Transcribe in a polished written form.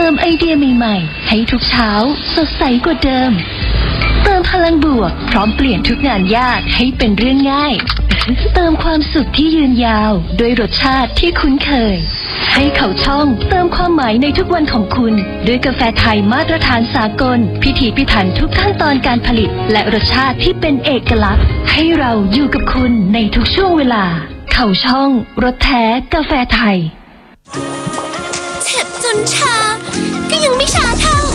มไอเดียใหม่ๆให้ทุกเช้าสดใสกว่าเดิมเติมพลังบวกพร้อมเปลี่ยนทุกงานยากให้เป็นเรื่องง่ายเติมความสุขที่ยืนยาวด้วยรสชาติที่คุ้นเคยให้เขาช่องเติมความหมายในทุกวันของคุณด้วยกาแฟไทยมาตรฐานสากลพิถีพิถันทุกขั้นตอนการผลิตและรสชาติที่เป็นเอกลักษณ์ให้เราอยู่กับคุณในทุกช่วงเวลาเขาช่องรสแท้กาแฟไทยเจ็บจนชาก็ยังไม่ชาเท่า